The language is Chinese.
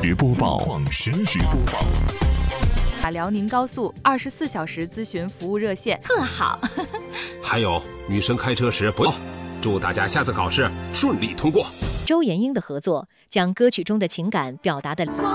时播报，实时播报。 辽宁高速24小时咨询服务热线特好。 还有女生开车时不要。祝大家下次考试顺利通过。 周延英的合作将歌曲中的情感表达的